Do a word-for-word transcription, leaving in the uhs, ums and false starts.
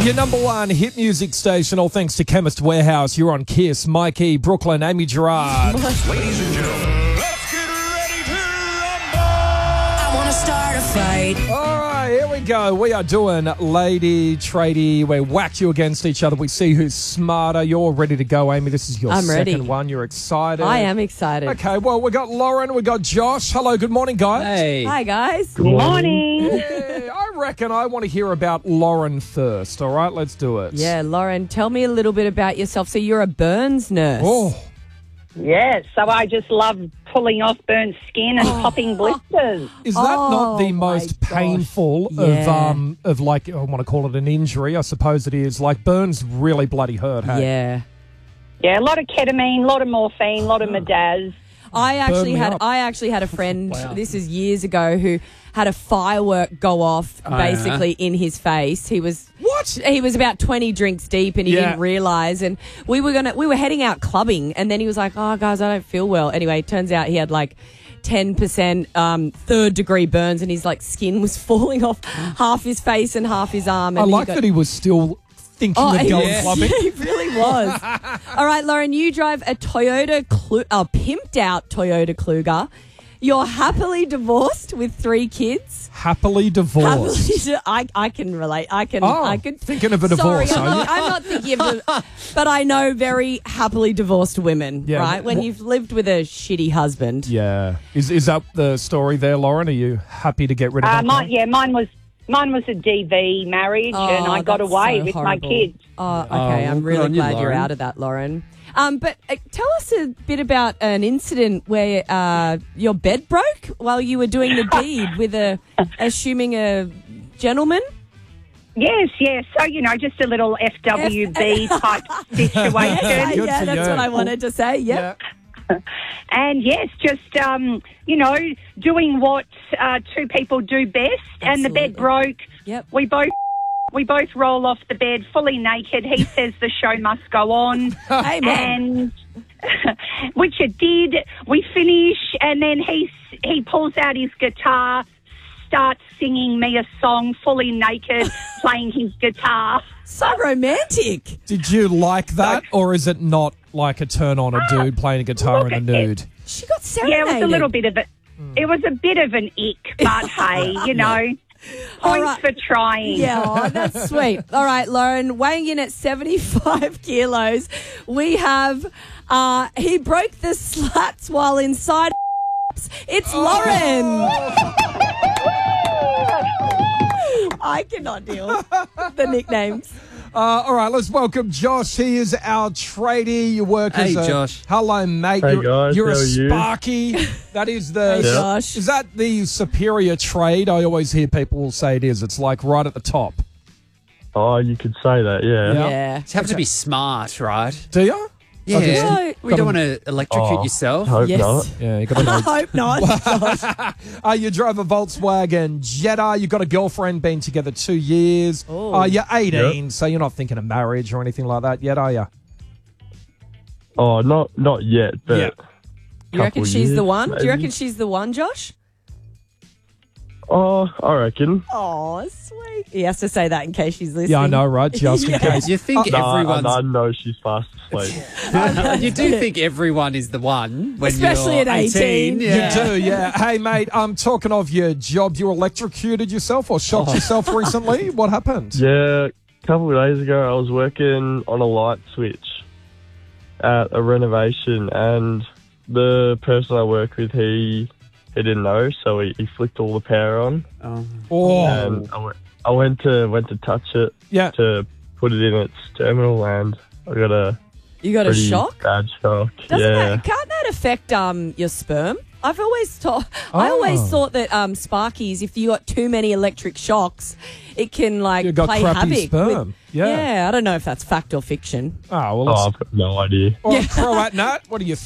Your number one hit music station, all thanks to Chemist Warehouse. You're on Kiss. Mikey, Brooklyn, Amy Gerard. Ladies and gentlemen, let's get ready to rumble. I want to start a fight. All right, here we go. We are doing Lady Tradie. We whack you against each other. We see who's smarter. You're ready to go, Amy. This is your I'm second ready. one. You're excited. I am excited. Okay, well, we got Lauren. We got Josh. Hello, good morning, guys. Hey. Hi, guys. Good morning. Yeah, I reckon I want to hear about Lauren first. All right, let's do it. Yeah, Lauren, tell me a little bit about yourself. So you're a burns nurse. Oh, Yes, so I just love pulling off burnt skin and popping blisters. is that not Oh, the my most gosh. painful of, Yeah. um, of like, I want to call it an injury. I suppose it is. Like, burns really bloody hurt, hey? Yeah. Yeah, a lot of ketamine, a lot of morphine, a lot of Medaz. I actually me had up. I actually had a friend, Wow. this is years ago, who had a firework go off Oh, basically in his face. He was What? He was about twenty drinks deep and he Yeah. didn't realise, and we were gonna we were heading out clubbing, and then he was like, "Oh guys, I don't feel well." Anyway, it turns out he had like ten percent um, third degree burns, and his like skin was falling off half his face and half his arm. I And he like got- that he was still thinking Oh, of he going was- clubbing. he really was. All right, Lauren, you drive a Toyota, Clu- a pimped out Toyota Kluger. You're happily divorced with three kids. Happily divorced. Happily, I, I can relate. I can. Oh, I could. thinking of a Sorry, divorce, I'm are not, you? I'm not thinking of the, but I know very happily divorced women, Yeah, right? When wh- you've lived with a shitty husband. Yeah. Is is that the story there, Lauren? Are you happy to get rid of Uh, that? mine, guy? yeah, mine was mine was a D V marriage, and Oh, I got that's away so with horrible. my kids. Oh, okay. Oh, well, I'm good really on you, glad you're Lauren. out of that, Lauren. Um, but uh, tell us a bit about an incident where uh, your bed broke while you were doing the deed with a, assuming a gentleman. Yes, yes. So you know, just a little F W B type situation. Good yeah, for that's you. what I wanted to say. Yep. Yeah. And yes, just um, you know, doing what uh, two people do best. And the bed Absolutely. broke. Yep. We both we both roll off the bed fully naked. He says the show must go on. Hey, man. and which it did. We finish, and then he he pulls out his guitar, starts singing me a song fully naked, playing his guitar. So romantic. Did you like that, or is it not like a turn on a dude playing a guitar look in a at it. nude? She got Yeah, serenaded. it was a little bit of a it was a bit of an ick, but hey, you know, All points right. for trying. Yeah, oh, that's sweet. All right, Lauren, weighing in at seventy-five kilos, we have, uh, he broke the slats while inside. It's Lauren. I cannot deal with the nicknames. Uh, all right, let's welcome Josh. He is our tradie. You work as Hey, a... Josh. Hello, mate. Hey, you're, guys. You're How a are you? Sparky. That is the... Hey, Josh. Is that the superior trade? I always hear people say it is. It's like right at the top. Oh, you could say that, yeah. Yeah. Yeah. You have to be smart, right? Do you? Yeah. I just- No. We don't want to electrocute Oh, yourself. Hope Yes. not. Yeah, you got to know. I hope not. Uh, you drive a Volkswagen Jetta. You've got a girlfriend, been together two years. Oh. Uh, you're eighteen, so you're not thinking of marriage or anything like that yet, are you? Oh, not not yet, but Yeah. You reckon couple she's the years, one? Do you maybe. reckon she's the one, Josh? Oh, I reckon. Oh, sweet. He has to say that in case she's listening. Yeah, I know, right? Just in case. You think No, I, everyone's... I know she's fast asleep. you do think everyone is the one when Especially you're at eighteen. Yeah. You do, yeah. Hey, mate, I'm talking of your job. You electrocuted yourself or shocked Oh. yourself recently? What happened? Yeah, a couple of days ago, I was working on a light switch at a renovation, and the person I work with, he he didn't know, so he, he flicked all the power on, Oh. Oh, and I went, I went to went to touch it yeah. to put it in its terminal, and I got a You got a pretty shock? bad shock. Doesn't yeah. that, can't that affect um your sperm? I've always thought I always Oh. thought that um Sparkies, if you got too many electric shocks, it can like You got play crappy havoc. sperm. With, Yeah. I don't know if that's fact or fiction. Oh, well, Oh, let's, I've got no idea. well throw at Nat. What do you